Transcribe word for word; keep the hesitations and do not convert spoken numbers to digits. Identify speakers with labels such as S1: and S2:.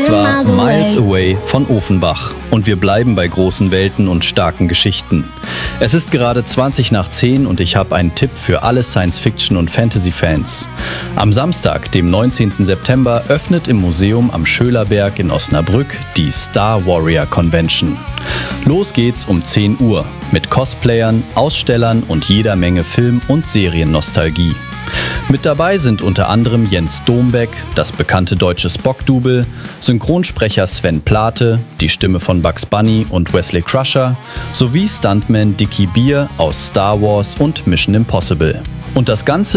S1: Das war Miles Away von Ofenbach. Und wir bleiben bei großen Welten und starken Geschichten. Es ist gerade zwanzig nach zehn und ich habe einen Tipp für alle Science-Fiction- und Fantasy-Fans. Am Samstag, dem neunzehnten September, öffnet im Museum am Schölerberg in Osnabrück die Star Warrior Convention. Los geht's um zehn Uhr mit Cosplayern, Ausstellern und jeder Menge Film- und Seriennostalgie. Mit dabei sind unter anderem Jens Dombeck, das bekannte deutsche Spock-Double, Synchronsprecher Sven Plate, die Stimme von Bugs Bunny und Wesley Crusher, sowie Stuntman Dickie Beer aus Star Wars und Mission Impossible. Und das Ganze